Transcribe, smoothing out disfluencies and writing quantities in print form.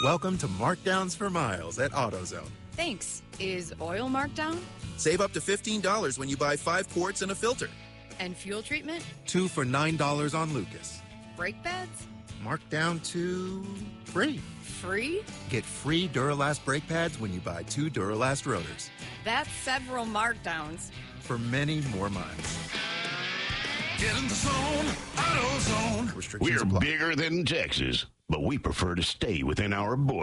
Welcome to Markdowns for Miles at AutoZone. Thanks. Is oil marked down? Save up to $15 when you buy 5 quarts and a filter. And fuel treatment? 2 for $9 on Lucas. Brake pads? Marked down to free. Free? Get free Duralast brake pads when you buy 2 Duralast rotors. That's several markdowns. For many more miles. Get in the zone, AutoZone. Restrictions We're apply. bigger than Texas, but we prefer to stay within our borders.